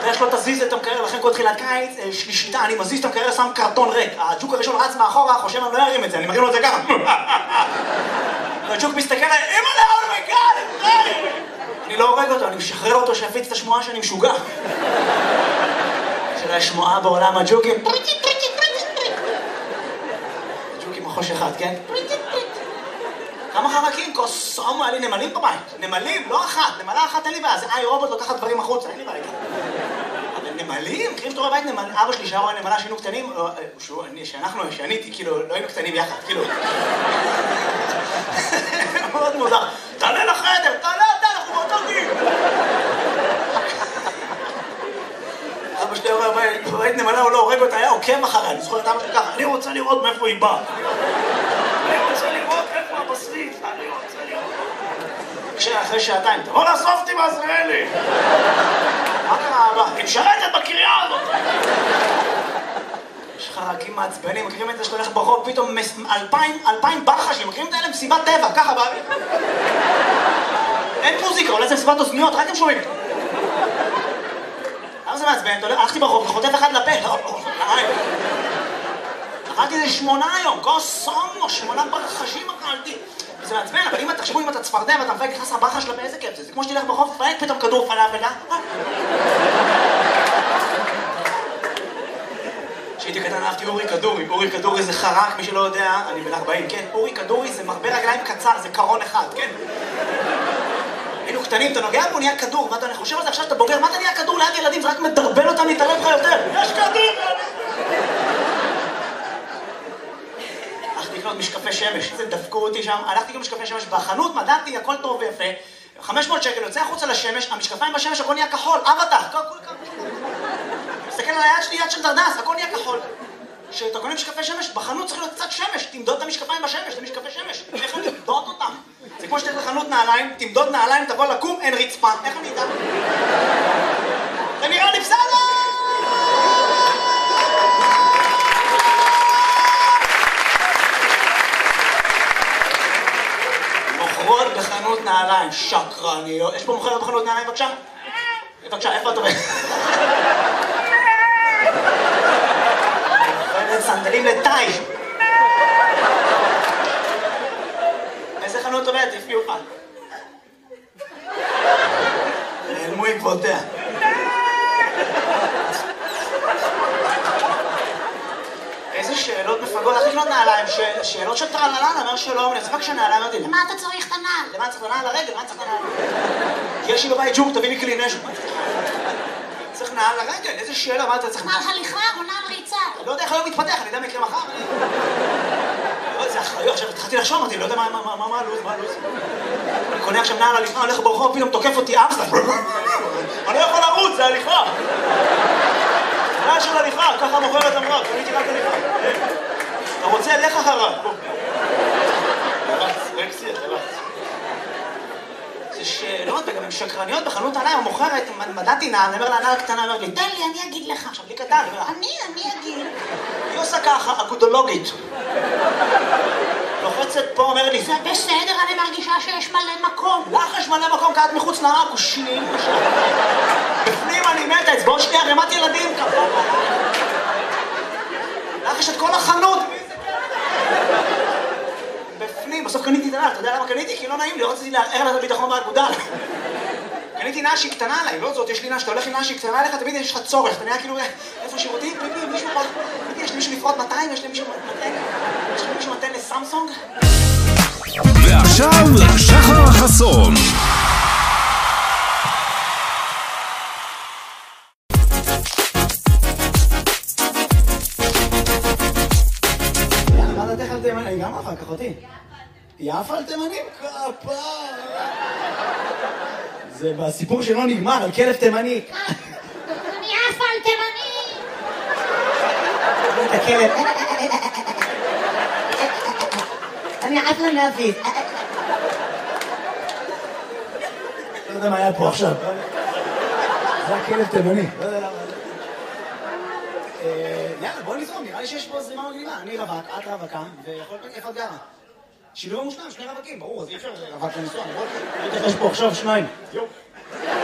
איך שלא תזיז את המקרר, לכן כל תחילת קיץ, יש לי שיטה, אני מזיז את המקרר, שם קרטון ריק. הג'וק הראשון רץ מאחורה, חושב אני לא ארים את זה, אני מרים לו את זה ככה. והג'וק מסתכל עליי, אימא'לה, אומייגאד, אני לא הורג אותו, אני משחרר אותו שיפיץ את השמועה שאני משוגע. של השמועה בעולם הג'וקים. ג'וקים מחוש אחד, כן? כמה חרקים? קוסומו, היה לי נמלים בבית. נמלים, לא אחת. נמלה אחת אין לי בעיה. זה רובוט לוקחת דברים החוצה, אין לי בעיה. אבל נמלים? מכירים שאתה רואה בית נמל... אבא שלי שהיה רואה נמלה שהיינו קטנים, שאני, כאילו, לא היינו קטנים יחד, כאילו. מאוד מוזר. תעלה לחדר, תעלה, אנחנו באותו גיל. אבא שלי רואה בית נמלה, הוא לא הורג אותה, היה עוקב אחריה. אני זוכר את אבא שלי ככה, אני רוצה לראות מאיפה היא באה. אני רוצה לראות איפה הבשריף, אני רוצה לראות. אחרי שעתיים, תבוא לאסוף אותי בעזריאלי. מה קרה אבא? היא משרתת בקריה הזאת. יש חרקים מעצבנים, מכירים את זה שאתה הולך ברחוב, פתאום 2,000 ברחשים, מכירים את האלה מסיבת טבע, ככה באוויר. אין מוזיקה, אולי זה מסיבת אוזניות, רק הם שומעים. למה זה מעצבן? הלכתי ברחוב, חוטף אחד לפה. אכלתי איזה 8 היום, קוסומו, 8 ברחשים אכלתי. וזה מעצבן, אבל אם תחשבו אם אתה צפרדע ואתה מפייק נכנס הברחה שלה באיזה כיף זה. זה כמו שתלך ברחוב, תפייק פתאום כדור פלאפל, כשהייתי קטן אהבתי אורי כדורי. אורי כדורי זה חרק, מי שלא יודע, אני בן 40, כן? אורי כדורי זה מרבה רגליים קצר, זה קרון אחד, כן? היינו קטנים, אתה נוגע בו, נהיה כדור, ואתה חושב על זה עכשיו, אתה בוגר, מה אתה נהיה כדור ליד ילדים? זה רק מדרבן אותם להתערב לך יותר. יש כדור! הלכתי לקנות משקפי שמש, זה דפקו אותי שם, הלכתי לקנות משקפי שמש בחנות, מדעתי, הכל טוב ויפה, 500 שקל, יוצא החוצה לשמש, המשקפיים בשמש, הכל נהיה כחול, אבטח, מסתכל על היד שלי, יד של דרדס, הכל נהיה כחול. כשאתה קונה משקפי שמש, בחנות צריך להיות קצת שמש, תמדוד את המשקפיים בשמש, זה משקפי שמש, איך אני תמדוד אותם? זה כמו שתלך לחנות נעליים, תמדוד נעליים, תבוא לקום, אין רצפה, איך אני אדע? זה נראה לי בסדר! מוכרות בחנות נעליים, שקרניות. יש פה מוכרת בחנות נעליים, בבקשה? בבקשה, איפה את עובדת? סנדלים לטאי. איזה חנות עובדת? הפגיעו לך. נעלמו עקבותיה. איזה שאלות מפגות, איך לקנות נעליים? שאלות של טרללה, נאמר שלום, אני אצבק שנעליים, אמרתי, למה אתה צריך את הנעל? למה צריך את הנעל לרגל? למה צריך את הנעל? יש לי בבית ג'וק, תביא לי כלי נשק. צריך נעל לרגל, איזה שאלה, מה אתה צריך? נעל הליכה או נעל ריצה? לא יודע איך היום מתפתח, אני יודע מה יקרה מחר. זה אחריות, עכשיו התחלתי לחשוב, אמרתי, לא יודע מה הלו"ז, אני קונה עכשיו נעל הליכה, הולך ברחוב, פתאום תוקף אותי אמסטר. אני לא יכול לרוץ, זה הליכה. נעל של הליכה, ככה מוכרת אמרה, קניתי רק הליכה. אתה רוצה, לך אחריו. רקסי, חלץ. זה שאלות, וגם הן שקרניות בחנות נעליים, המוכרת, מדעתי נעל, אני אומר לה, נעל קטנה, אומר לי, תן לי, אני אגיד לך. עכשיו, לי קטן, אני אגיד. היא עושה ככה, אגודולוגית. לוחצת פה, אומרת לי, זה בסדר, אני מרגישה שיש מלא מקום. לך יש מלא מקום, קעת מחוץ לעכושים. בפנים אני מתה, אצבעות שלי ערימת ילדים. לך יש את כל החנות. בפנים, בסוף קניתי את הנעל, אתה יודע למה קניתי? כי לא נעים לי, לא רציתי לערער לה את הביטחון באגודל. קניתי נעל שהיא קטנה עליי, לא זאת, יש לי נעל, שאתה הולך עם נעל שהיא קטנה עליך, תמיד יש לך צורך, אתה נראה כאילו, איפה שירותים? פיפי, מישהו פה, יש לי מישהו לפרוט 200, יש לי מישהו מתן לסמסונג? ועכשיו, שחר חסון. מה דעתך על תימנים? גם אחר כך אותי. יפה על תימנים? כפה! זה בסיפור שלא נגמר, על כלב תימני. אני עפה על תימני! את הכלב. אני עפה להביא. לא יודע מה היה פה עכשיו. זה הכלב תימני. לא יודע למה. יאללה, בוא נזרום, נראה לי שיש פה זרימה מגניבה. אני רווק, את רווקה, ויכול להיות איפה את גרה. שילוב מושלם, 2 רווקים, ברור, אז אי אפשר רווק לנסוע, נכון? יש פה עכשיו 2. יופ.